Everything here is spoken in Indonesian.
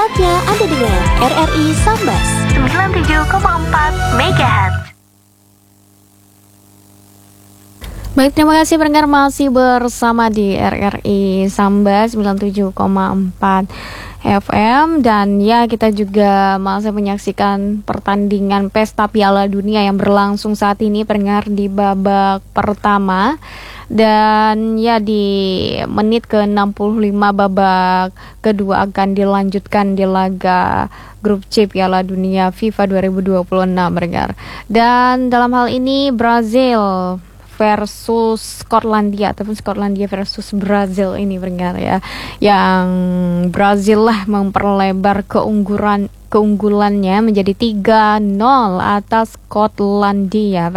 Saatnya Anda dengar RRI Sambas 97,4 MHz. Baik, terima kasih pendengar masih bersama di RRI Sambas 97,4 FM. Dan ya, kita juga masih menyaksikan pertandingan Pesta Piala Dunia yang berlangsung saat ini pendengar di babak pertama. Dan ya, di menit ke-65 babak kedua akan dilanjutkan di laga grup C Piala Dunia FIFA 2026 pendengar. Dan dalam hal ini Brazil versus Skotlandia ataupun Skotlandia versus Brazil ini pendengar ya, yang Brazil lah memperlebar keunggulannya menjadi 3-0 atas Skotlandia.